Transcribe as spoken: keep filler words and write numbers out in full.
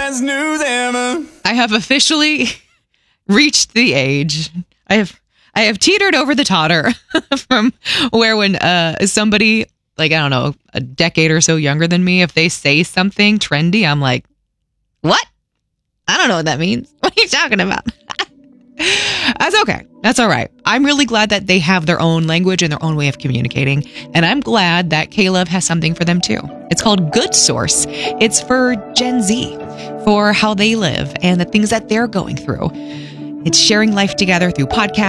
best news ever. I have officially reached the age. I have I have teetered over the totter from where when uh, somebody, like, I don't know, a decade or so younger than me, if they say something trendy, I'm like, what? I don't know what that means. What are you talking about? That's okay. That's all right. I'm really glad that they have their own language and their own way of communicating. And I'm glad that K-Love has something for them too. It's called Good Source. It's for Gen Z, for how they live and the things that they're going through. It's sharing life together through podcasts.